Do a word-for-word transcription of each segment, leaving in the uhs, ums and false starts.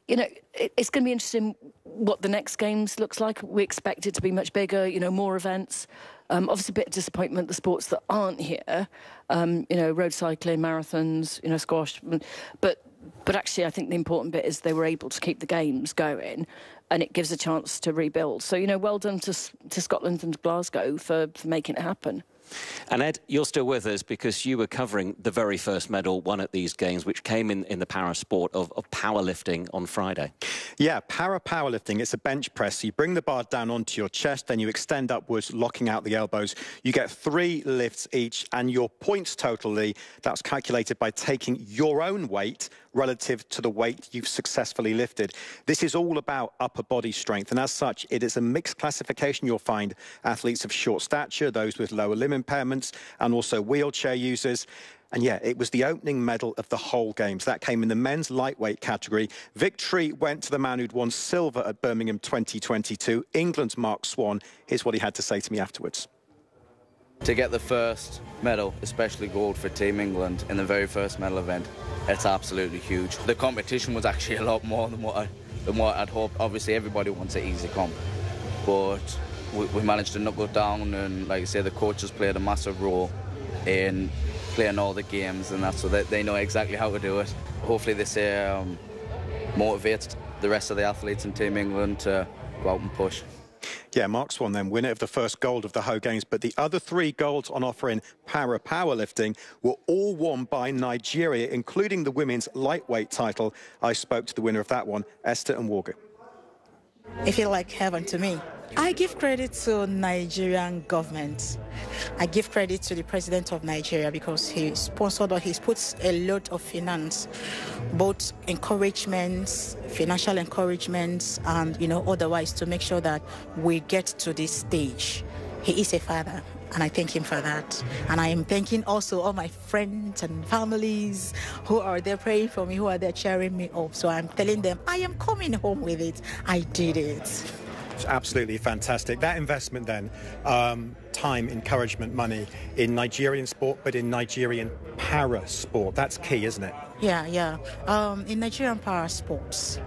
you know, it, it's going to be interesting what the next Games looks like. We expect it to be much bigger, you know, more events. Um, obviously, a bit of disappointment, the sports that aren't here, um, you know, road cycling, marathons, you know, squash. But, but actually, I think the important bit is they were able to keep the Games going, and it gives a chance to rebuild. So, you know, well done to, to Scotland and Glasgow for, for making it happen. And Ed, you're still with us because you were covering the very first medal won at these Games, which came in, in the para sport of, of powerlifting on Friday. Yeah, para powerlifting, it's a bench press. So you bring the bar down onto your chest, then you extend upwards, locking out the elbows. You get three lifts each, and your points totally, that's calculated by taking your own weight relative to the weight you've successfully lifted. This is all about upper body strength, and as such, it is a mixed classification. You'll find athletes of short stature, those with lower limb impairments, and also wheelchair users. And yeah, it was the opening medal of the whole Games. That came in the men's lightweight category. Victory went to the man who'd won silver at Birmingham twenty twenty-two, England's Mark Swan. Here's what he had to say to me afterwards. To get the first medal, especially gold for Team England in the very first medal event, it's absolutely huge. The competition was actually a lot more than what, I, than what I'd hoped. Obviously, everybody wants an easy comp, but we, we managed to knuckle down, and like I say, the coaches played a massive role in playing all the games, and that's so that they know exactly how to do it. Hopefully this um, motivates the rest of the athletes in Team England to go out and push. Yeah, Mark Swan then, winner of the first gold of the Ho Games, but the other three golds on offer in para powerlifting were all won by Nigeria, including the women's lightweight title. I spoke to the winner of that one, Esther Nwogu. It feels like heaven to me. I give credit to Nigerian government. I give credit to the president of Nigeria because he sponsored or he's put a lot of finance, both encouragements, financial encouragements, and, you know, otherwise to make sure that we get to this stage. He is a father, and I thank him for that. And I am thanking also all my friends and families who are there praying for me, who are there cheering me up. So I'm telling them, I am coming home with it. I did it. It's absolutely fantastic. That investment then, um, time, encouragement, money in Nigerian sport, but in Nigerian para sport. That's key, isn't it? Yeah, yeah. Um, in Nigerian para sports,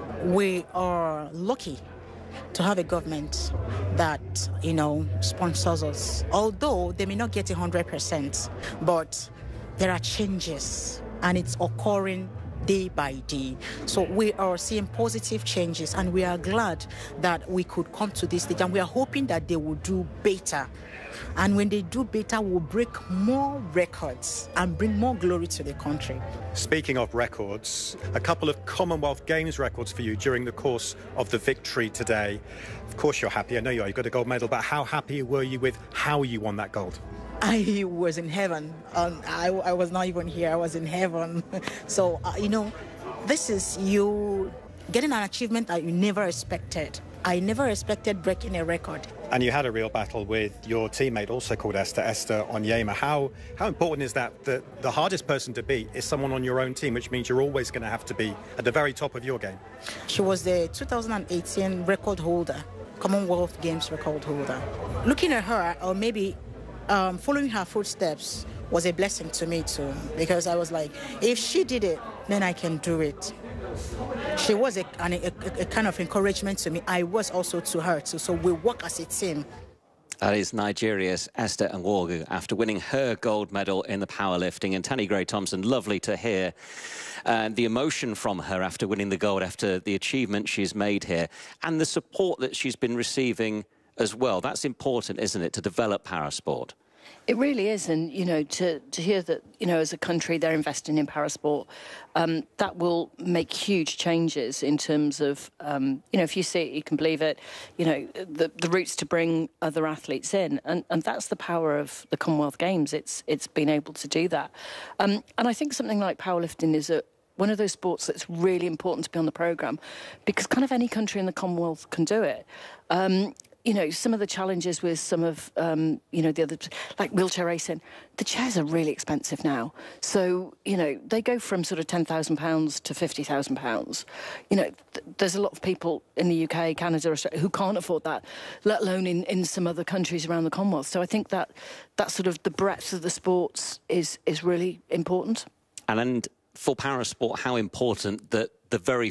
we are lucky to have a government that, you know, sponsors us. Although they may not get one hundred percent, but there are changes, and it's occurring day by day. So we are seeing positive changes, and we are glad that we could come to this stage, and we are hoping that they will do better. And when they do better, we'll break more records and bring more glory to the country. Speaking of records, a couple of Commonwealth Games records for you during the course of the victory today. Of course you're happy, I know you are, you got a gold medal, but how happy were you with how you won that gold? I was in heaven. Um, I, I was not even here. I was in heaven. So, uh, you know, this is you getting an achievement that you never expected. I never expected breaking a record. And you had a real battle with your teammate, also called Esther, Esther Onyema. How, how important is that, that the hardest person to beat is someone on your own team, which means you're always going to have to be at the very top of your game? She was the two thousand eighteen record holder, Commonwealth Games record holder. Looking at her, or maybe Um, following her footsteps was a blessing to me too, because I was like, if she did it, then I can do it. She was a, an, a, a kind of encouragement to me. I was also to her too, so we work as a team. That is Nigeria's Esther Nwogu after winning her gold medal in the powerlifting. And Tanni Grey-Thompson, lovely to hear uh, the emotion from her after winning the gold, after the achievement she's made here, and the support that she's been receiving as well. That's important, isn't it, to develop parasport? It really is, and, you know, to, to hear that, you know, as a country they're investing in parasport, um, that will make huge changes in terms of, um, you know, if you see it, you can believe it, you know, the, the routes to bring other athletes in, and, and that's the power of the Commonwealth Games. It's, it's been able to do that. Um, and I think something like powerlifting is a one of those sports that's really important to be on the programme, because kind of any country in the Commonwealth can do it. Um, You know, some of the challenges with some of, um, you know, the other, like wheelchair racing, the chairs are really expensive now. So, you know, they go from sort of ten thousand pounds to fifty thousand pounds. You know, th there's a lot of people in the U K, Canada, Australia, who can't afford that, let alone in, in some other countries around the Commonwealth. So I think that that sort of the breadth of the sports is, is really important. And, and for parasport, how important that the very